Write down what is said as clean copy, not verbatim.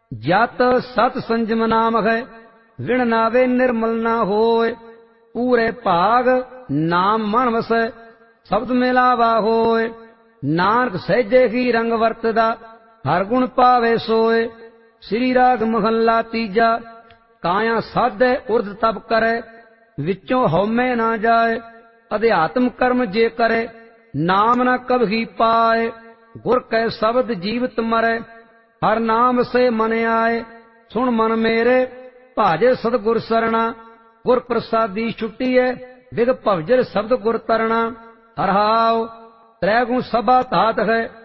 जत सत संजम नाम है, विण नावे निर्मल ना होय। पूरे भाग नाम मन वसै, शब्द मिलावा होय। नानक सहजे ही रंग वरतदा, हर गुण पावे सोय। श्री राग महला तीजा। काया साधे उर्द तप करे, विचों हौमे ना जाए। अध्यात्म कर्म जे करे, नाम न कभी पाए। गुर कै शब्द जीवत मरै, हर नाम से मन आए। सुन मन मेरे, भाजे सतगुर सरना। गुर प्रसादी छुट्टीए, विग भवजर शब्द गुर तरना। हर हाव त्रै गुण सभा धात है,